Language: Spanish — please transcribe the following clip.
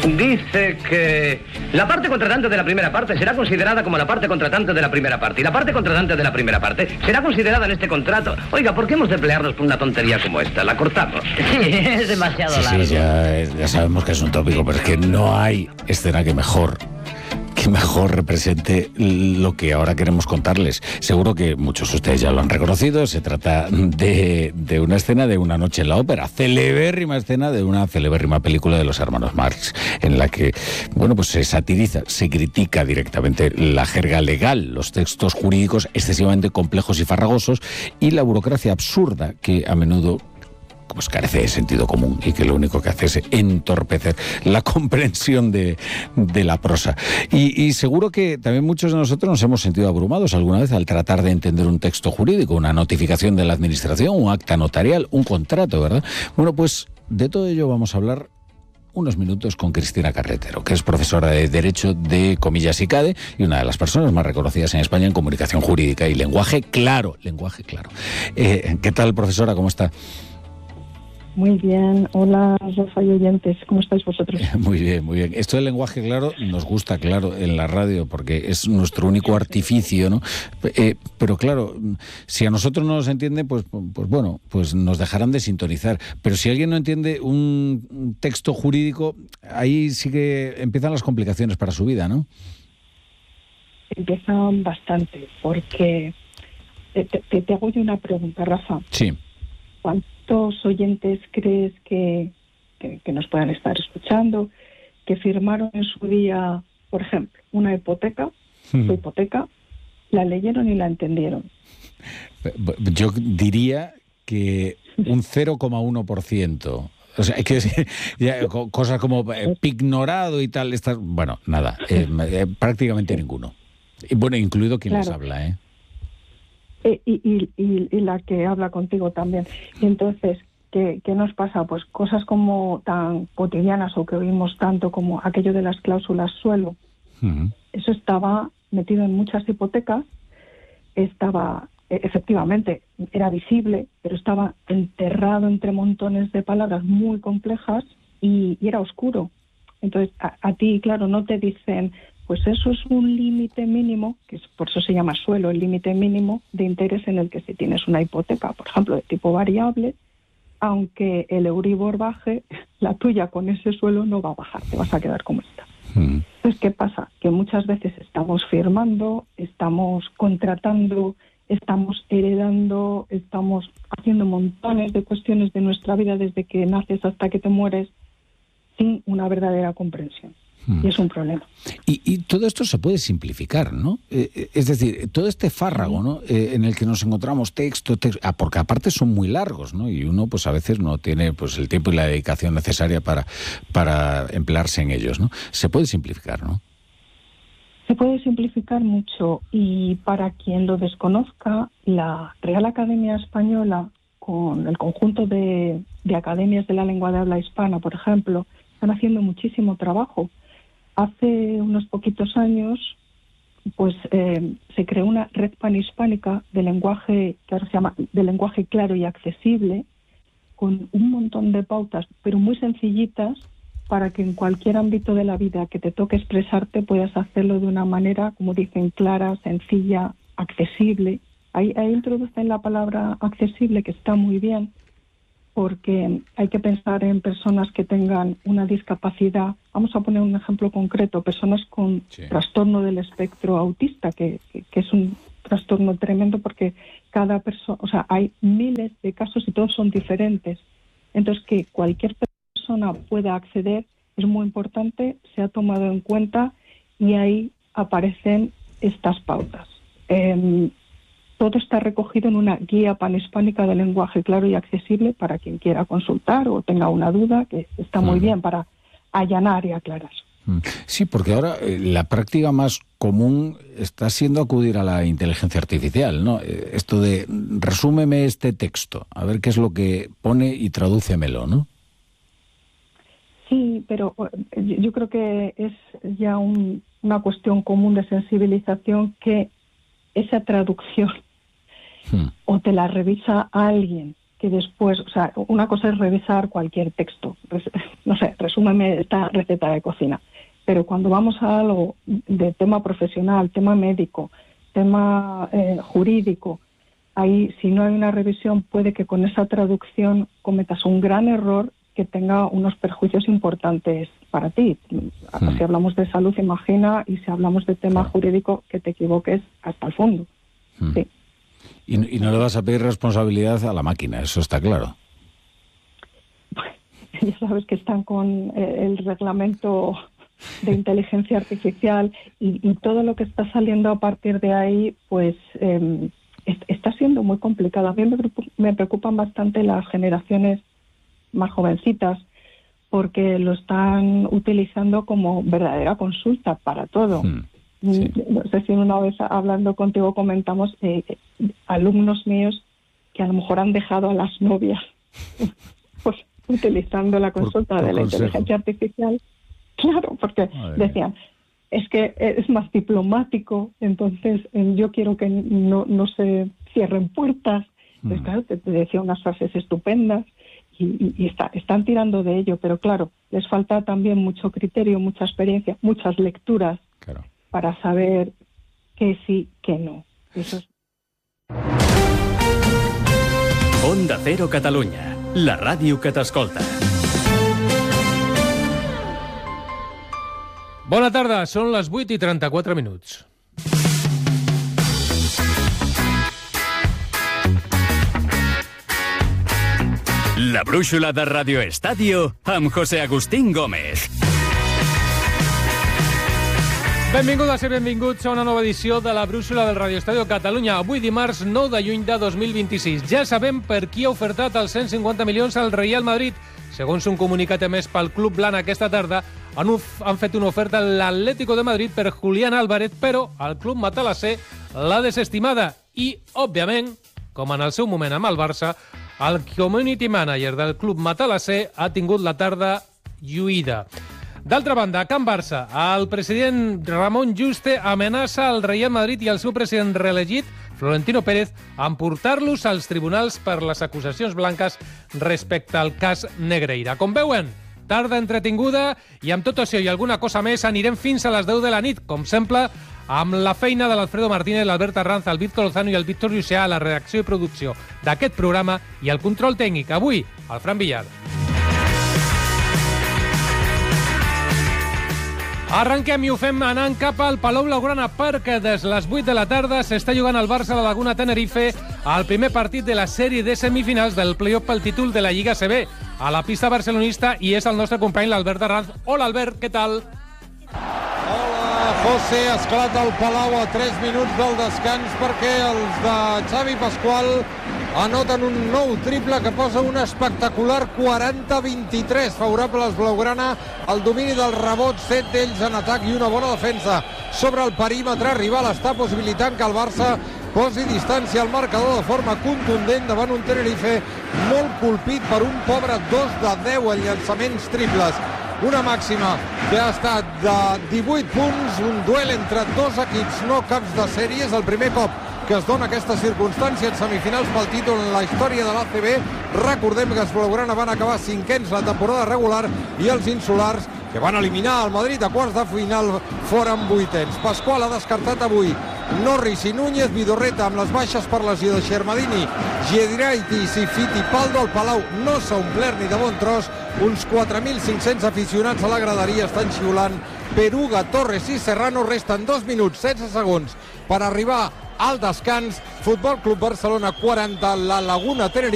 Dice que la parte contratante de la primera parte será considerada como la parte contratante de la primera parte. Y la parte contratante de la primera parte será considerada en este contrato. Oiga, ¿por qué hemos de pelearnos por una tontería como esta? La cortamos. Sí, es demasiado largo. Sí, ya sabemos que es un tópico, pero es que no hay escena que mejor represente lo que ahora queremos contarles. Seguro que muchos de ustedes ya lo han reconocido. Se trata de una escena de Una noche en la ópera, celebérrima escena de una celebérrima película de los hermanos Marx, en la que, bueno, pues se satiriza, se critica directamente la jerga legal, los textos jurídicos excesivamente complejos y farragosos y la burocracia absurda que a menudo pues carece de sentido común y que lo único que hace es entorpecer la comprensión de la prosa. Y seguro que también muchos de nosotros nos hemos sentido abrumados alguna vez al tratar de entender un texto jurídico, una notificación de la administración, un acta notarial, un contrato, ¿verdad? Bueno, pues de todo ello vamos a hablar unos minutos con Cristina Carretero, que es profesora de Derecho de Comillas y CADE y una de las personas más reconocidas en España en comunicación jurídica y lenguaje claro. ¿Qué tal, profesora? ¿Cómo está? Muy bien, hola Rafa y oyentes, ¿cómo estáis vosotros? Muy bien, muy bien. Esto del lenguaje claro nos gusta, claro, en la radio, porque es nuestro único artificio, ¿no? Pero claro, si a nosotros no nos entiende, pues bueno, pues nos dejarán de sintonizar. Pero si alguien no entiende un texto jurídico, ahí sí que empiezan las complicaciones para su vida, ¿no? Empiezan bastante, porque te hago yo una pregunta, Rafa. Sí. ¿Cuántos oyentes crees que nos puedan estar escuchando que firmaron en su día, por ejemplo, una hipoteca, su hipoteca, la leyeron y la entendieron? Yo diría que un 0,1%. O sea, hay que decir, cosas como pignorado y tal, bueno, nada, prácticamente ninguno. Y bueno, incluido quien les habla, ¿eh? Y la que habla contigo también. Y entonces, ¿qué nos pasa? Pues cosas como tan cotidianas o que oímos tanto como aquello de las cláusulas suelo. Uh-huh. Eso estaba metido en muchas hipotecas, efectivamente, era visible, pero estaba enterrado entre montones de palabras muy complejas y era oscuro. Entonces, a ti, claro, no te dicen, pues eso es un límite mínimo, por eso se llama suelo, el límite mínimo de interés en el que si tienes una hipoteca, por ejemplo, de tipo variable, aunque el Euribor baje, la tuya con ese suelo no va a bajar, te vas a quedar como está. Entonces, ¿qué pasa? Que muchas veces estamos firmando, estamos contratando, estamos heredando, estamos haciendo montones de cuestiones de nuestra vida desde que naces hasta que te mueres sin una verdadera comprensión. Y es un problema. Y todo esto se puede simplificar, ¿no? Es decir, todo este fárrago, ¿no? En el que nos encontramos texto, porque aparte son muy largos, ¿no? Y uno, pues a veces no tiene pues el tiempo y la dedicación necesaria para emplearse en ellos, ¿no? Se puede simplificar, ¿no? Se puede simplificar mucho, y para quien lo desconozca, la Real Academia Española, con el conjunto de academias de la lengua de habla hispana, por ejemplo, están haciendo muchísimo trabajo. Hace unos poquitos años, pues se creó una red panhispánica de lenguaje, que ahora se llama de lenguaje claro y accesible, con un montón de pautas, pero muy sencillitas, para que en cualquier ámbito de la vida que te toque expresarte puedas hacerlo de una manera, como dicen, clara, sencilla, accesible. Ahí introducen la palabra accesible, que está muy bien, porque hay que pensar en personas que tengan una discapacidad. Vamos a poner un ejemplo concreto, personas con trastorno del espectro autista, que es un trastorno tremendo, porque cada persona, o sea, hay miles de casos y todos son diferentes. Entonces, que cualquier persona pueda acceder es muy importante, se ha tomado en cuenta y ahí aparecen estas pautas. Todo está recogido en una guía panhispánica de lenguaje claro y accesible para quien quiera consultar o tenga una duda, que está muy bien para allanar y aclarar. Sí, porque ahora la práctica más común está siendo acudir a la inteligencia artificial, ¿no? Esto de resúmeme este texto, a ver qué es lo que pone y tradúcemelo, ¿no? Sí, pero yo creo que es ya una cuestión común de sensibilización, que esa traducción o te la revisa alguien que después, o sea, una cosa es revisar cualquier texto, no sé, resúmeme esta receta de cocina, pero cuando vamos a algo de tema profesional, tema médico, tema jurídico, ahí si no hay una revisión puede que con esa traducción cometas un gran error que tenga unos perjuicios importantes para ti. Si hablamos de salud, imagina, y si hablamos de tema jurídico, que te equivoques hasta el fondo. Sí. Y no le vas a pedir responsabilidad a la máquina, eso está claro. Ya sabes que están con el reglamento de inteligencia artificial y todo lo que está saliendo a partir de ahí, pues está siendo muy complicado. A mí me preocupan bastante las generaciones más jovencitas, porque lo están utilizando como verdadera consulta para todo. Sí. No sé si una vez hablando contigo comentamos alumnos míos que a lo mejor han dejado a las novias pues utilizando la consulta de la inteligencia artificial. Claro, porque decían, es que es más diplomático, entonces yo quiero que no se cierren puertas. Entonces, claro, te decía unas frases estupendas y están tirando de ello, pero claro, les falta también mucho criterio, mucha experiencia, muchas lecturas para saber que sí, que no. Eso es... Onda Cero Catalunya, la ràdio que t'escolta. Bona tarda, són les 8:34 minuts. La brúixola de Radio Estadio amb José Agustín Gómez. Benvingudes i benvinguts a una nova edició de la brúixola del Radio Estadio Catalunya. Avui dimarts 9 de juny de 2026. Ja sabem per qui ha ofertat els 150 milions al Real Madrid. Segons un comunicat emès pel Club Blanc aquesta tarda, han fet una oferta a l'Atlético de Madrid per Julián Álvarez, però el club matalasser l'ha desestimada. I, òbviament, com en el seu moment amb el Barça, el community manager del club matalasser ha tingut la tarda lluïda. D'altra banda, a Can Barça, el president Ramon Juste amenaça el Real Madrid i el seu president reelegit, Florentino Pérez, amb portar-los als tribunals per les acusacions blanques respecte al cas Negreira. Com veuen, tarda entretinguda i amb tot això i alguna cosa més anirem fins a les 10 de la nit, com sempre, amb la feina de l'Alfredo Martínez, l'Albert Arranza, el Víctor Lozano i el Víctor Llucià a la redacció i producció d'aquest programa i el control tècnic. Avui, el Fran Villar. Arrenquem i ho fem anant cap al Palau Blaugrana perquè des les 8 de la tarda s'està jugant al Barça a la Laguna Tenerife el primer partit de la sèrie de semifinals del play-off pel títol de la Lliga CB a la pista barcelonista i és el nostre company l'Albert Arranz. Hola Albert, què tal? Hola José, esclat al Palau a 3 minuts del descans perquè els de Xavi Pasqual anoten un nou triple que posa un espectacular 40-23 favorable als Blaugrana, el domini del rebot, 7 d'ells en atac i una bona defensa sobre el perímetre rival. Està possibilitant que el Barça posi distància al marcador de forma contundent davant un Tenerife molt colpit per un pobre 2 de 10 en llançaments triples. Una màxima que ha estat de 18 punts, un duel entre dos equips no caps de sèrie, és el primer cop que es dona aquesta circumstància en semifinals pel títol en la història de l'ACB. Recordem que els Blaugrana van acabar cinquens la temporada regular i els insulars, que van eliminar el Madrid a quarts de final, foren vuitens. Pasqual ha descartat avui Norris i Núñez, Vidorreta amb les baixes per lesió de Xermadini, Giedraitis i Fittipaldo. El Palau no s'ha omplert ni de bon tros, uns 4.500 aficionats a la graderia estan xiulant Peruga, Torres i Serrano. Resten 2 minuts, 16 segons per arribar al descans. Futbol Club Barcelona 40, la Laguna Tenerife